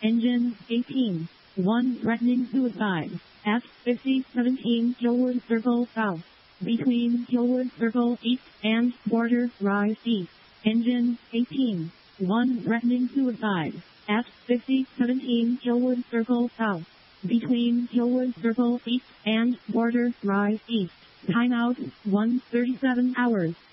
Engine 18. 1 threatening suicide. At 5017 Gilwood Circle South. Between Gilwood Circle East and Border Rise East. Engine 18. 1 threatening suicide. At 5017 Gilwood Circle South. Between Gilwood Circle East and Border Rise East. Timeout 1:37 hours.